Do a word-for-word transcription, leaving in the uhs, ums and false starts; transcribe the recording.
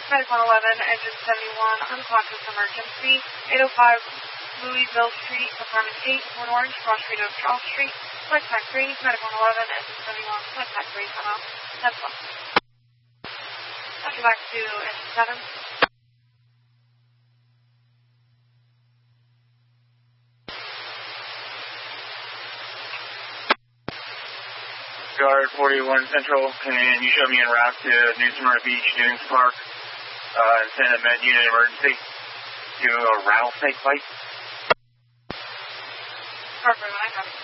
Medic one eleven, engine seventy-one, unconscious emergency, eight oh five Louisville Street, apartment eight, Port Orange, cross street of Charles Street, contact three, Medic one eleven, engine seventy-one, contact three, come out, ten plus. After back to engine seven. Guard forty-one Central, can you show me en route to New Smyrna Beach, Newings Park, uh, and send a med unit emergency to a rattlesnake fight? Perfect, I have it.